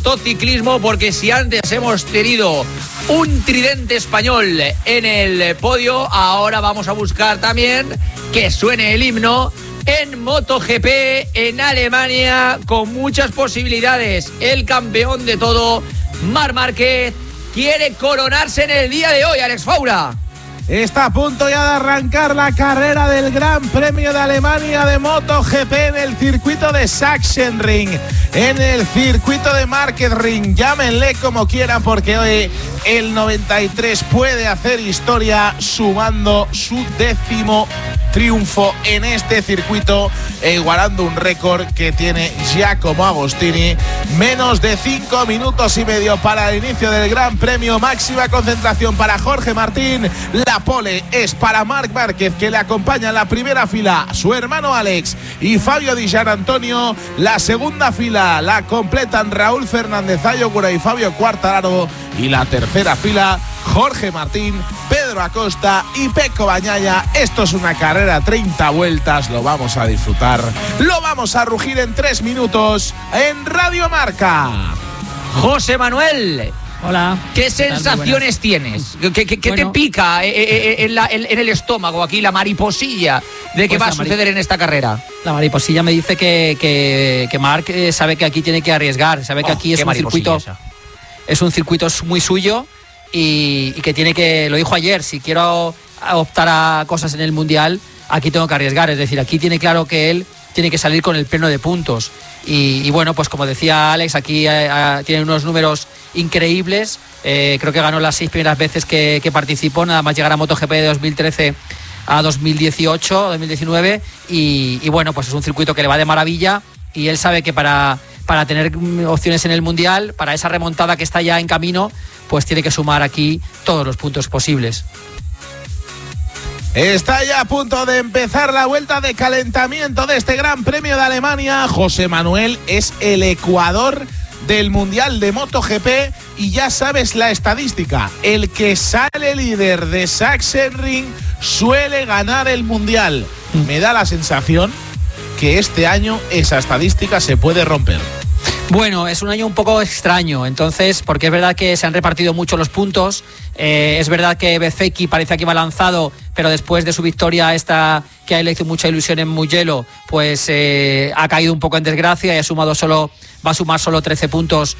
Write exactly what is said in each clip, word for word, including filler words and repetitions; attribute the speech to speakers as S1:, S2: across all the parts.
S1: motociclismo, porque si antes hemos tenido un tridente español en el podio, ahora vamos a buscar también que suene el himno en MotoGP en Alemania, con muchas posibilidades. El campeón de todo, Marc Márquez, quiere coronarse en el día de hoy. Alex Faura.
S2: Está a punto ya de arrancar la carrera del Gran Premio de Alemania de MotoGP en el circuito de Sachsenring, en el circuito de Marquezring. Llámenle como quieran, porque hoy el noventa y tres puede hacer historia sumando su décimo triunfo en este circuito, e igualando un récord que tiene Giacomo Agostini. Menos de cinco minutos y medio para el inicio del Gran Premio. Máxima concentración para Jorge Martín. La pole es para Marc Márquez, que le acompaña en la primera fila su hermano Alex y Fabio Di Giannantonio. La segunda fila la completan Raúl Fernández Ayogura y Fabio Quartararo, y la tercera fila Jorge Martín, Pedro Acosta y Pecco Bagnaia. Esto es una carrera treinta vueltas, lo vamos a disfrutar, lo vamos a rugir en tres minutos en Radio Marca.
S1: José Manuel,
S3: hola.
S1: ¿Qué sensaciones tienes? ¿Qué, qué, qué bueno, te pica en, la, en, en el estómago aquí, la mariposilla de qué pues va a suceder en esta carrera?
S3: La mariposilla me dice que, que, que Marc eh, sabe que aquí tiene que arriesgar, sabe oh, que aquí es un circuito esa. es un circuito muy suyo. Y, y que tiene que, lo dijo ayer, si quiero optar a cosas en el Mundial, aquí tengo que arriesgar. Es decir, aquí tiene claro que él tiene que salir con el pleno de puntos. Y, y bueno, pues como decía Alex, aquí eh, tiene unos números increíbles. Eh, creo que ganó las seis primeras veces que, que participó, nada más llegar a MotoGP de dos mil trece a dos mil dieciocho, dos mil diecinueve. Y, y bueno, pues es un circuito que le va de maravilla. Y él sabe que para... para tener opciones en el Mundial, para esa remontada que está ya en camino, pues tiene que sumar aquí todos los puntos posibles.
S2: Está ya a punto de empezar la vuelta de calentamiento de este Gran Premio de Alemania. José Manuel es el Ecuador del Mundial de MotoGP, y ya sabes la estadística: el que sale líder de Sachsenring suele ganar el Mundial. Me da la sensación que este año esa estadística se puede romper.
S3: Bueno, es un año un poco extraño, entonces, porque es verdad que se han repartido mucho los puntos. Eh, es verdad que Bezzecchi parece que iba lanzado, pero después de su victoria esta, que a él le hizo mucha ilusión en Mugello, pues eh, ha caído un poco en desgracia y ha sumado solo, va a sumar solo trece puntos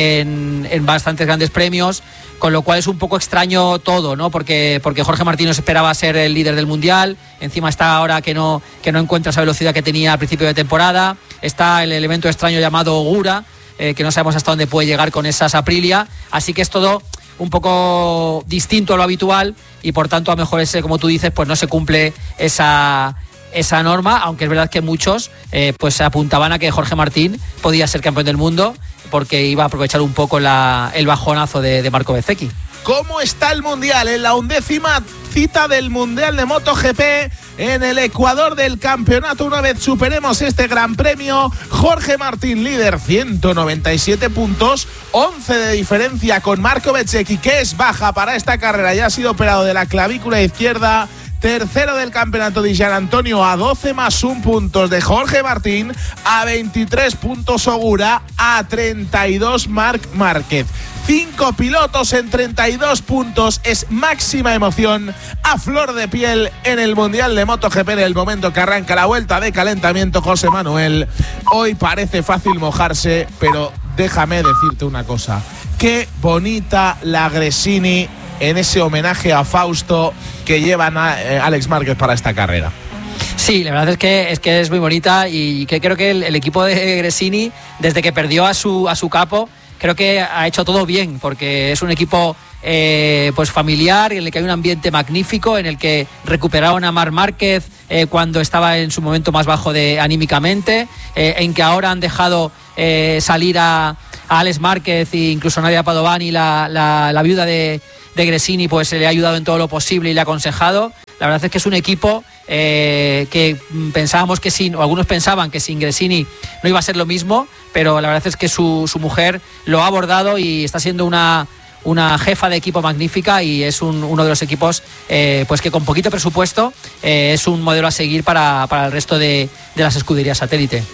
S3: en, en bastantes grandes premios, con lo cual es un poco extraño todo, ¿no? Porque, porque Jorge Martín no se esperaba ser el líder del Mundial, encima está ahora que no, que no encuentra esa velocidad que tenía al principio de temporada, está el elemento extraño llamado Ogura, eh, que no sabemos hasta dónde puede llegar con esas Aprilia, así que es todo un poco distinto a lo habitual, y por tanto a lo mejor ese, como tú dices, pues no se cumple esa, esa norma, aunque es verdad que muchos eh, pues apuntaban a que Jorge Martín podía ser campeón del mundo, porque iba a aprovechar un poco la, el bajonazo de, de Marco Bezzecchi.
S2: ¿Cómo está el Mundial? En la undécima cita del Mundial de MotoGP en el Ecuador del campeonato. Una vez superemos este Gran Premio, Jorge Martín líder, ciento noventa y siete puntos, once de diferencia con Marco Bezzecchi, que es baja para esta carrera, ya ha sido operado de la clavícula izquierda. Tercero del campeonato Di Giannantonio a doce más un puntos de Jorge Martín, a veintitrés puntos Ogura, a treinta y dos Marc Márquez. Cinco pilotos en treinta y dos puntos, es máxima emoción a flor de piel en el Mundial de MotoGP en el momento que arranca la vuelta de calentamiento. José Manuel, hoy parece fácil mojarse, pero déjame decirte una cosa: qué bonita la Gresini en ese homenaje a Fausto que llevan a eh, Alex Márquez para esta carrera.
S3: Sí, la verdad es que es, que es muy bonita, y que creo que el, el equipo de Gresini, desde que perdió a su, a su capo, creo que ha hecho todo bien, porque es un equipo eh, pues familiar, en el que hay un ambiente magnífico, en el que recuperaron a Marc Márquez eh, cuando estaba en su momento más bajo de anímicamente, eh, en que ahora han dejado eh, salir a, a Alex Márquez, e incluso Nadia Padovani, la, la, la viuda de, de Gresini, pues le ha ayudado en todo lo posible y le ha aconsejado. La verdad es que es un equipo eh, que pensábamos que sin, o algunos pensaban que sin Gresini no iba a ser lo mismo, pero la verdad es que su, su mujer lo ha abordado y está siendo una, una jefa de equipo magnífica, y es un, uno de los equipos eh, pues que con poquito presupuesto eh, es un modelo a seguir para, para el resto de, de las escuderías satélite.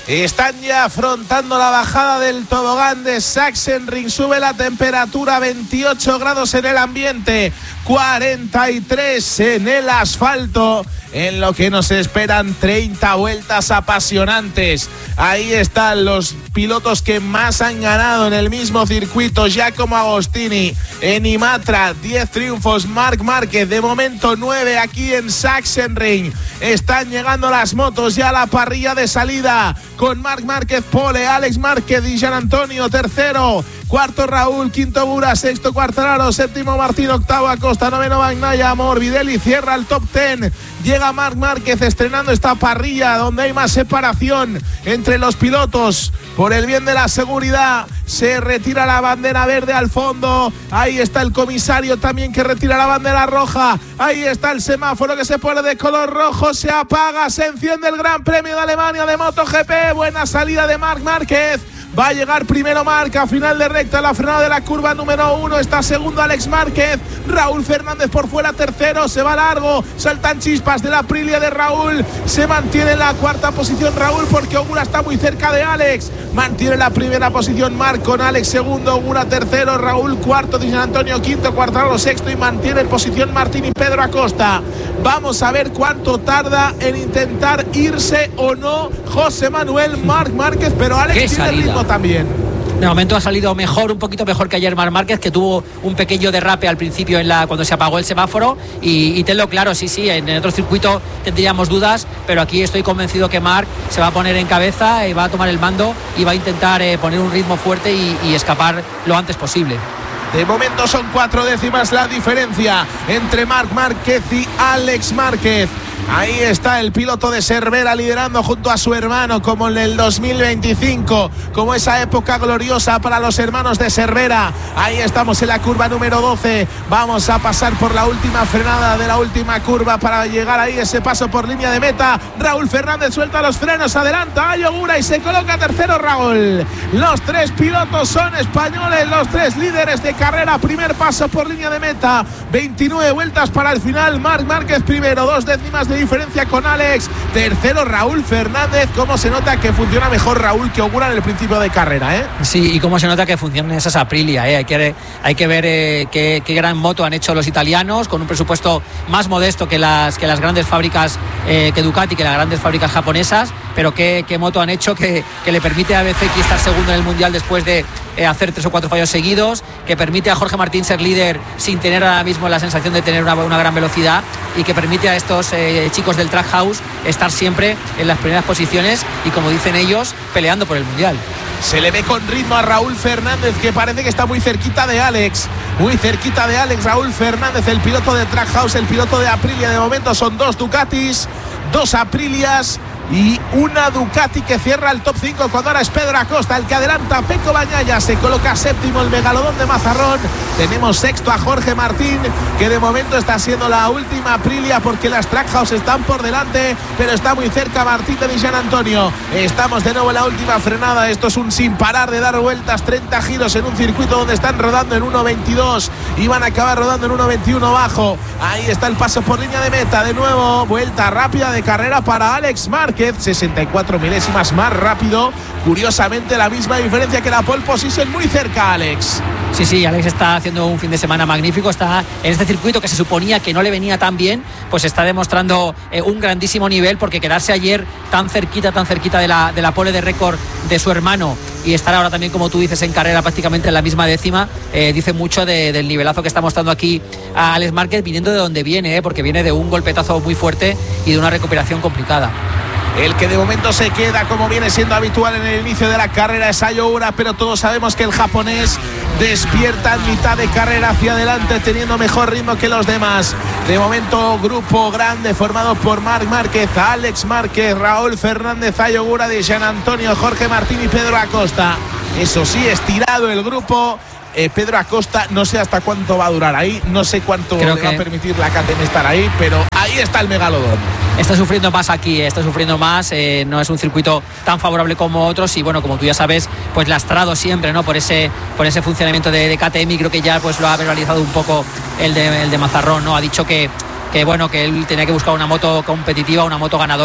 S2: Están ya afrontando la bajada del tobogán de Sachsenring. Sube la temperatura, veintiocho grados en el ambiente, cuarenta y tres en el asfalto, en lo que nos esperan treinta vueltas apasionantes. Ahí están los pilotos que más han ganado en el mismo circuito. Giacomo Agostini en Imatra, diez triunfos. Marc Márquez, de momento nueve aquí en Sachsenring. Están llegando las motos ya a la parrilla de salida, con Marc Márquez pole, Alex Márquez y Jean Antonio tercero, cuarto Raúl, quinto Bura, sexto Quartararo, séptimo Martín, octavo Acosta, noveno Bagnaia, Morbidelli cierra el top ten. Llega Marc Márquez estrenando esta parrilla donde hay más separación entre los pilotos. Por el bien de la seguridad, se retira la bandera verde al fondo. Ahí está el comisario también, que retira la bandera roja. Ahí está el semáforo que se pone de color rojo, se apaga, se enciende el Gran Premio de Alemania de MotoGP. Buena salida de Marc Márquez. Va a llegar primero Marc a final de recta, la frenada de la curva número uno. Está segundo Alex Márquez. Raúl Fernández por fuera tercero. Se va largo. Saltan chispas de la Aprilia de Raúl. Se mantiene en la cuarta posición Raúl, porque Ogura está muy cerca de Alex. Mantiene la primera posición Marc con Alex segundo, Ogura tercero, Raúl cuarto, Jean Antonio quinto, Quartararo sexto, y mantiene en posición Martín y Pedro Acosta. Vamos a ver cuánto tarda en intentar irse o no José Manuel Marc Márquez, pero Alex tiene ritmo también.
S3: De momento ha salido mejor, un poquito mejor que ayer Marc Márquez, que tuvo un pequeño derrape al principio en la, cuando se apagó el semáforo, y, y tenlo claro, sí, sí, en, en otro circuito tendríamos dudas, pero aquí estoy convencido que Marc se va a poner en cabeza y va a tomar el mando y va a intentar eh, poner un ritmo fuerte y, y escapar lo antes posible.
S2: De momento son cuatro décimas la diferencia entre Marc Márquez y Alex Márquez. Ahí está el piloto de Cervera liderando junto a su hermano, como en el dos mil veinticinco, como esa época gloriosa para los hermanos de Cervera. Ahí estamos en la curva número doce. Vamos a pasar por la última frenada de la última curva para llegar ahí, ese paso por línea de meta. Raúl Fernández suelta los frenos, adelanta a Ogura y se coloca tercero Raúl. Los tres pilotos son españoles, los tres líderes de carrera. Primer paso por línea de meta, veintinueve vueltas para el final. Marc Márquez primero, dos décimas de diferencia con Alex. Tercero Raúl Fernández. Cómo se nota que funciona mejor Raúl que Ogura en el principio de carrera, ¿eh?
S3: Sí, y cómo se nota que funcionan esas Aprilia, ¿eh? Hay que, hay que ver eh, qué, qué gran moto han hecho los italianos, con un presupuesto más modesto que las, que las grandes fábricas eh, que Ducati, que las grandes fábricas japonesas, pero qué, qué moto han hecho que, que le permite a B C X estar segundo en el Mundial después de eh, hacer tres o cuatro fallos seguidos, que permite a Jorge Martín ser líder sin tener ahora mismo la sensación de tener una, una gran velocidad, y que permite a estos eh, chicos del Trackhouse estar siempre en las primeras posiciones y, como dicen ellos, peleando por el Mundial.
S2: Se le ve con ritmo a Raúl Fernández, que parece que está muy cerquita de Alex. Muy cerquita de Alex Raúl Fernández, el piloto de Trackhouse, el piloto de Aprilia. De momento son dos Ducatis, dos Aprilias y una Ducati que cierra el top cinco, cuando ahora es Pedro Acosta el que adelanta a Pecco Bagnaia. Se coloca séptimo el megalodón de Mazarrón. Tenemos sexto a Jorge Martín, que de momento está siendo la última Aprilia, porque las Trackhouse están por delante, pero está muy cerca Martín de Jean Antonio. Estamos de nuevo en la última frenada. Esto es un sin parar de dar vueltas, treinta giros en un circuito donde están rodando en uno veintidós y van a acabar rodando en uno veintiuno bajo. Ahí está el paso por línea de meta. De nuevo vuelta rápida de carrera para Alex Márquez, sesenta y cuatro milésimas más rápido. Curiosamente la misma diferencia que la pole position, muy cerca Alex.
S3: Sí, sí, Alex está haciendo un fin de semana magnífico. Está en este circuito que se suponía que no le venía tan bien, pues está demostrando eh, un grandísimo nivel, porque quedarse ayer tan cerquita, tan cerquita de la, de la pole de récord de su hermano y estar ahora también, como tú dices, en carrera prácticamente en la misma décima, eh, dice mucho de, del nivelazo que está mostrando aquí a Alex Márquez, viniendo de donde viene, eh, porque viene de un golpetazo muy fuerte y de una recuperación complicada.
S2: El que de momento se queda, como viene siendo habitual en el inicio de la carrera, es Ogura, pero todos sabemos que el japonés despierta en mitad de carrera hacia adelante, teniendo mejor ritmo que los demás. De momento, grupo grande formado por Marc Márquez, Alex Márquez, Raúl Fernández, Ogura, de Jean Antonio, Jorge Martín y Pedro Acosta. Eso sí, estirado el grupo. Eh, Pedro Acosta, no sé hasta cuánto va a durar ahí, no sé cuánto
S3: Creo
S2: le
S3: que...
S2: va a permitir la K T M estar ahí, pero ahí está el megalodón.
S3: Está sufriendo más aquí, está sufriendo más, eh, no es un circuito tan favorable como otros, y bueno, como tú ya sabes, pues lastrado siempre, ¿no? Por ese, por ese funcionamiento de, de K T M, y creo que ya pues lo ha verbalizado un poco el de, el de Mazarrón, ¿no? Ha dicho que que bueno, que él tenía que buscar una moto competitiva, una moto ganadora,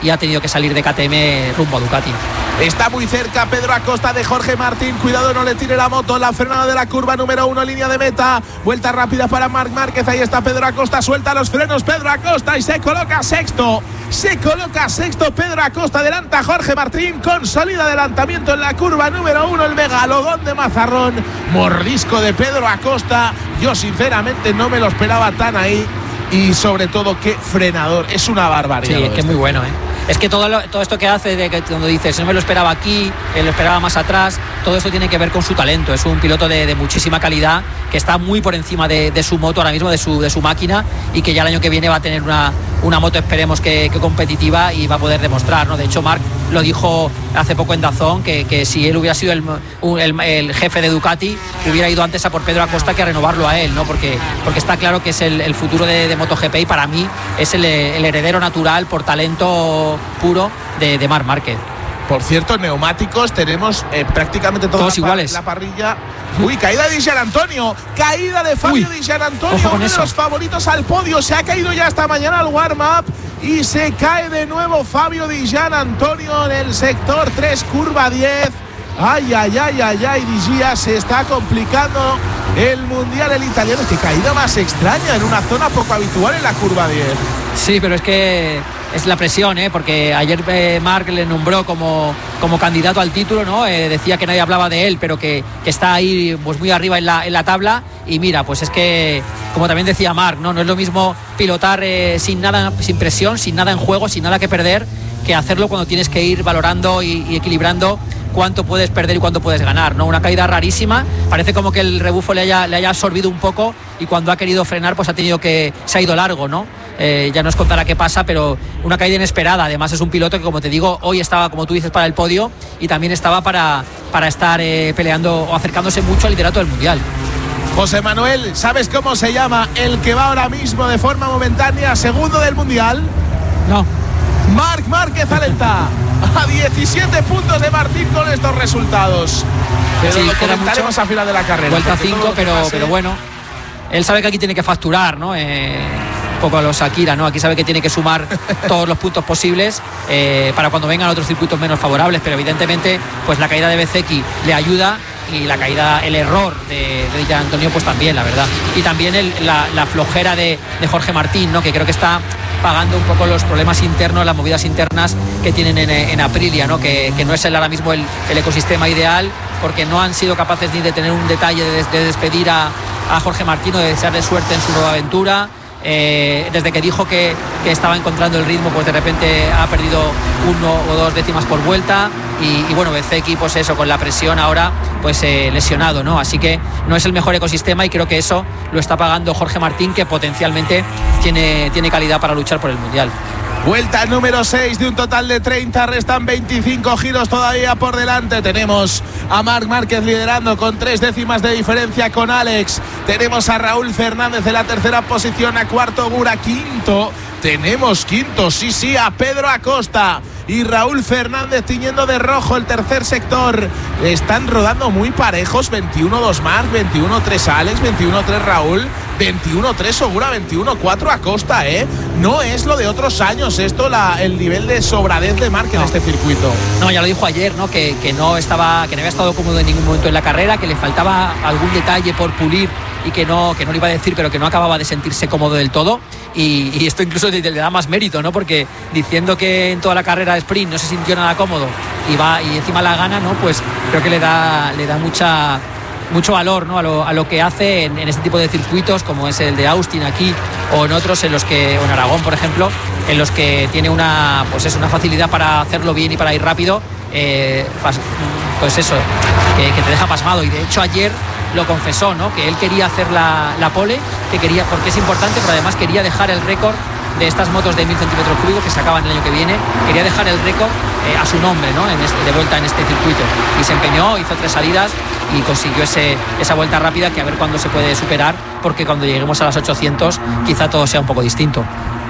S3: y ha tenido que salir de K T M rumbo a Ducati.
S2: Está muy cerca Pedro Acosta de Jorge Martín. Cuidado, no le tire la moto. La frenada de la curva número uno, línea de meta. Vuelta rápida para Marc Márquez. Ahí está Pedro Acosta. Suelta los frenos Pedro Acosta y se coloca sexto. Se coloca sexto Pedro Acosta. Adelanta a Jorge Martín con sólida adelantamiento en la curva número uno. El megalodón de Mazarrón. Mordisco de Pedro Acosta. Yo sinceramente no me lo esperaba tan ahí. Y sobre todo, qué frenador. Es una barbaridad.
S3: Sí, es que es muy bueno, ¿eh? Es que todo, lo, todo esto que hace, de que cuando dices no me lo esperaba aquí, eh, lo esperaba más atrás, todo esto tiene que ver con su talento. Es un piloto de, de muchísima calidad, que está muy por encima de, de su moto ahora mismo, de su, de su máquina, y que ya el año que viene va a tener una, una moto, esperemos que, que competitiva, y va a poder demostrar, ¿no? De hecho, Marc lo dijo hace poco en DAZN, que, que si él hubiera sido el, el, el jefe de Ducati, que hubiera ido antes a por Pedro Acosta que a renovarlo a él, ¿no? Porque, porque está claro que es el, el futuro de, de MotoGP, y para mí es el, el heredero natural por talento puro de, de Marc Márquez.
S2: Por cierto, neumáticos tenemos eh, prácticamente todos,
S3: todos
S2: la,
S3: iguales.
S2: La parrilla. Uy, caída de Gian Antonio. Caída de Fabio Di Gian Antonio, uno de los favoritos al podio. Se ha caído ya esta mañana al warm-up y se cae de nuevo Fabio Di Gian Antonio en el sector tres, curva diez. Ay, ay, ay, ay, ay, Di Gian, se está complicando el mundial el italiano. Qué caída más extraña en una zona poco habitual en la curva diez.
S3: Sí, pero es que es la presión, ¿eh? Porque ayer eh, Marc le nombró como, como candidato al título, ¿no? Eh, decía que nadie hablaba de él, pero que, que está ahí pues muy arriba en la, en la tabla. Y mira, pues es que, como también decía Marc, ¿no? No es lo mismo pilotar eh, sin nada, sin presión, sin nada en juego, sin nada que perder, que hacerlo cuando tienes que ir valorando y, y equilibrando cuánto puedes perder y cuánto puedes ganar, ¿no? Una caída rarísima, parece como que el rebufo le haya, le haya absorbido un poco, y cuando ha querido frenar pues ha tenido que, se ha ido largo, ¿no? Eh, ya nos contará qué pasa, pero una caída inesperada. Además es un piloto que, como te digo, hoy estaba, como tú dices, para el podio, y también estaba para, para estar eh, peleando o acercándose mucho al liderato del mundial.
S2: José Manuel, ¿sabes cómo se llama el que va ahora mismo de forma momentánea segundo del mundial?
S3: No.
S2: Marc Márquez alenta a diecisiete puntos de Martín con estos resultados. Pero sí, lo comentaremos a final de la carrera.
S3: Vuelta cinco, pero, pero bueno, él sabe que aquí tiene que facturar, ¿no? Eh, un poco a los Shakira, ¿no? Aquí sabe que tiene que sumar todos los puntos posibles eh, para cuando vengan otros circuitos menos favorables, pero evidentemente pues la caída de Bezzecchi le ayuda, y la caída, el error de, de Gian Antonio pues también, la verdad. Y también el, la, la flojera de, de Jorge Martín, ¿no? Que creo que está pagando un poco los problemas internos, las movidas internas que tienen en, en Aprilia, ¿no? Que, que no es el, ahora mismo el, el ecosistema ideal, porque no han sido capaces ni de tener un detalle de, de despedir a, a Jorge Martín o de desearle suerte en su nueva aventura. Eh, desde que dijo que, que estaba encontrando el ritmo, pues de repente ha perdido uno o dos décimas por vuelta, y, y bueno, Bezzecchi pues eso, con la presión ahora pues eh, lesionado, ¿no? Así que no es el mejor ecosistema, y creo que eso lo está pagando Jorge Martín, que potencialmente tiene, tiene calidad para luchar por el mundial.
S2: Vuelta número seis de un total de treinta, restan veinticinco giros todavía por delante. Tenemos a Marc Márquez liderando con tres décimas de diferencia con Alex. Tenemos a Raúl Fernández en la tercera posición, a cuarto Gura, quinto. Tenemos quinto, sí, sí, a Pedro Acosta y Raúl Fernández tiñendo de rojo el tercer sector. Están rodando muy parejos, veintiuno dos Marc, veintiuno tres Alex, veintiuno tres Raúl, veintiuno tres Ogura, veintiuno cuatro Acosta, ¿eh? No es lo de otros años esto, la, el nivel de sobradez de Marc no. en este circuito.
S3: No, ya lo dijo ayer, ¿no? Que, que no estaba, que no había estado cómodo en ningún momento en la carrera, que le faltaba algún detalle por pulir, y que no, que no le iba a decir, pero que no acababa de sentirse cómodo del todo. Y, y esto incluso le, le da más mérito, ¿no? Porque diciendo que en toda la carrera de sprint no se sintió nada cómodo y va y encima la gana, ¿no? Pues creo que le da, le da mucha mucho valor, ¿no? a, lo, a lo que hace en, en este tipo de circuitos, como es el de Austin aquí, o en otros en los que, o en Aragón, por ejemplo, en los que tiene una, pues es una facilidad para hacerlo bien y para ir rápido. Eh, pues eso, que, que te deja pasmado. Y de hecho ayer lo confesó, ¿no? Que él quería hacer la, la pole, que quería, porque es importante, pero además quería dejar el récord de estas motos de mil centímetros cúbicos que se acaban el año que viene. Quería dejar el récord eh, a su nombre, ¿no? En este, de vuelta en este circuito, y se empeñó, hizo tres salidas y consiguió ese, esa vuelta rápida, que a ver cuándo se puede superar, porque cuando lleguemos a las ochocientos quizá todo sea un poco distinto.